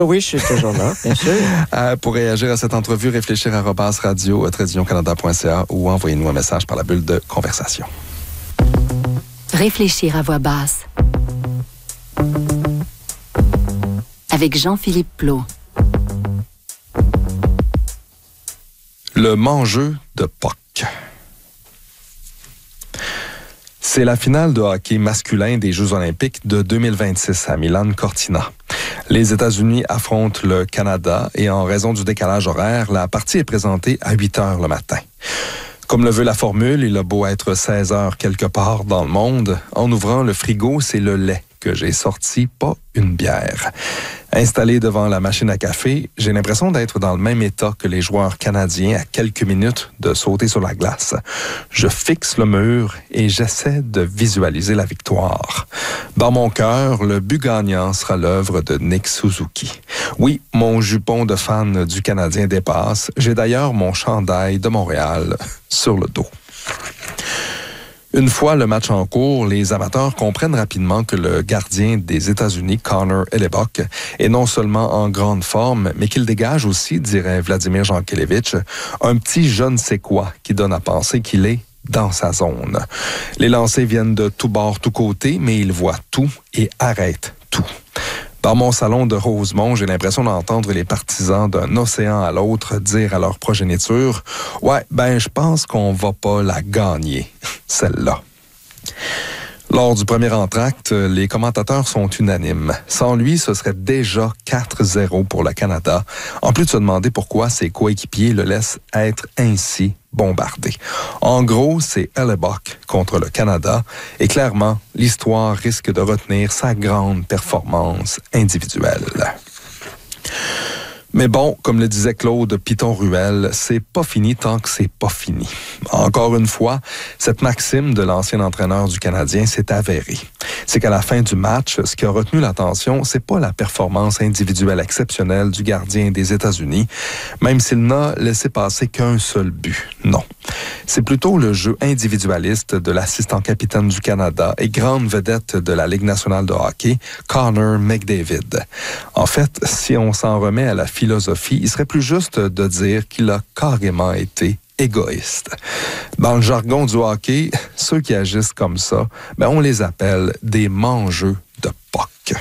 Oui, je suis toujours là, bien sûr. Pour réagir à cette entrevue, réfléchir à radio-canada.ca ou envoyez-nous un message par la bulle de conversation. Réfléchir à voix basse. Avec Jean-Philippe Plot. Le mangeux de Pâques. C'est la finale de hockey masculin des Jeux olympiques de 2026 à Milan Cortina. Les États-Unis affrontent le Canada et en raison du décalage horaire, la partie est présentée à 8 heures le matin. Comme le veut la formule, il a beau être 16 heures quelque part dans le monde, en ouvrant le frigo, c'est le lait que j'ai sorti, pas une bière. Installé devant la machine à café, j'ai l'impression d'être dans le même état que les joueurs canadiens à quelques minutes de sauter sur la glace. Je fixe le mur et j'essaie de visualiser la victoire. Dans mon cœur, le but gagnant sera l'œuvre de Nick Suzuki. Oui, mon jupon de fan du Canadien dépasse. J'ai d'ailleurs mon chandail de Montréal sur le dos. Une fois le match en cours, les amateurs comprennent rapidement que le gardien des États-Unis, Connor Hellebuyck, est non seulement en grande forme, mais qu'il dégage aussi, dirait Vladimir Jankélévitch, un petit je ne sais quoi qui donne à penser qu'il est dans sa zone. Les lancers viennent de tous bords, tous côtés, mais il voit tout et arrête tout. Dans mon salon de Rosemont, j'ai l'impression d'entendre les partisans d'un océan à l'autre dire à leur progéniture « Ouais, je pense qu'on va pas la gagner, celle-là. » Lors du premier entracte, les commentateurs sont unanimes. Sans lui, ce serait déjà 4-0 pour le Canada. En plus de se demander pourquoi ses coéquipiers le laissent être ainsi bombardé. En gros, c'est Hellebuyck contre le Canada et clairement, l'histoire risque de retenir sa grande performance individuelle. Mais bon, comme le disait Claude Piton-Ruel, c'est pas fini tant que c'est pas fini. Encore une fois, cette maxime de l'ancien entraîneur du Canadien s'est avérée. C'est qu'à la fin du match, ce qui a retenu l'attention, c'est pas la performance individuelle exceptionnelle du gardien des États-Unis, même s'il n'a laissé passer qu'un seul but. Non. C'est plutôt le jeu individualiste de l'assistant capitaine du Canada et grande vedette de la Ligue nationale de hockey, Connor McDavid. En fait, si on s'en remet à la philosophie, il serait plus juste de dire qu'il a carrément été égoïste. Dans le jargon du hockey, ceux qui agissent comme ça, on les appelle des mangeux de puck.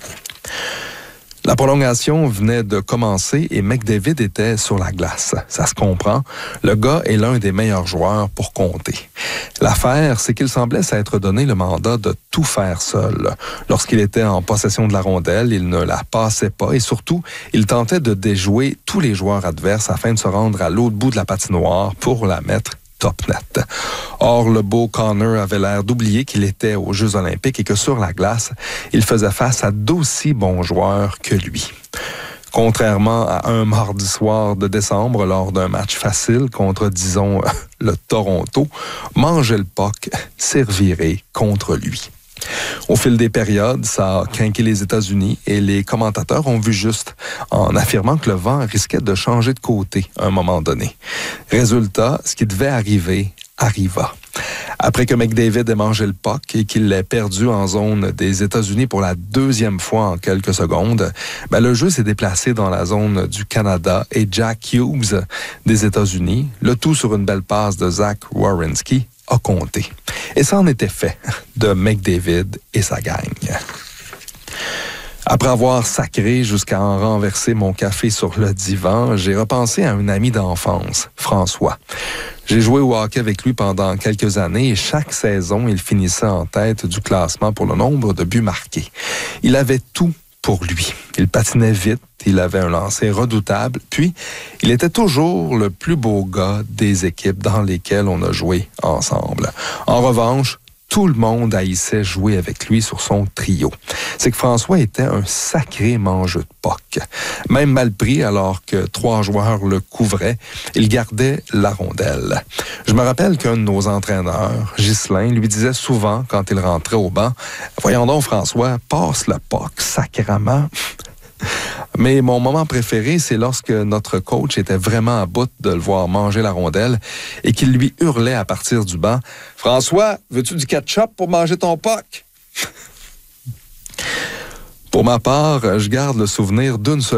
La prolongation venait de commencer et McDavid était sur la glace. Ça se comprend. Le gars est l'un des meilleurs joueurs pour compter. L'affaire, c'est qu'il semblait s'être donné le mandat de tout faire seul. Lorsqu'il était en possession de la rondelle, il ne la passait pas et surtout, il tentait de déjouer tous les joueurs adverses afin de se rendre à l'autre bout de la patinoire pour la mettre top net. Or, le beau Connor avait l'air d'oublier qu'il était aux Jeux olympiques et que sur la glace, il faisait face à d'aussi bons joueurs que lui. Contrairement à un mardi soir de décembre lors d'un match facile contre, disons, le Toronto, manger le puck servirait contre lui. Au fil des périodes, ça a craqué les États-Unis et les commentateurs ont vu juste en affirmant que le vent risquait de changer de côté à un moment donné. Résultat, ce qui devait arriver arriva. Après que McDavid ait mangé le puck et qu'il l'ait perdu en zone des États-Unis pour la deuxième fois en quelques secondes, le jeu s'est déplacé dans la zone du Canada et Jack Hughes des États-Unis, le tout sur une belle passe de Zach Werenski, a compté. Et ça en était fait de McDavid et sa gang. Après avoir sacré jusqu'à en renverser mon café sur le divan, j'ai repensé à un ami d'enfance, François. J'ai joué au hockey avec lui pendant quelques années et chaque saison, il finissait en tête du classement pour le nombre de buts marqués. Il avait tout pour lui. Il patinait vite, il avait un lancer redoutable, puis il était toujours le plus beau gars des équipes dans lesquelles on a joué ensemble. En revanche, tout le monde haïssait jouer avec lui sur son trio. C'est que François était un sacré mangeux de puck. Même mal pris alors que 3 joueurs le couvraient, il gardait la rondelle. Je me rappelle qu'un de nos entraîneurs, Ghislain, lui disait souvent quand il rentrait au banc « Voyons donc François, passe le puck sacrément ». Mais mon moment préféré, c'est lorsque notre coach était vraiment à bout de le voir manger la rondelle et qu'il lui hurlait à partir du banc « François, veux-tu du ketchup pour manger ton puck? » Pour ma part, je garde le souvenir d'une seule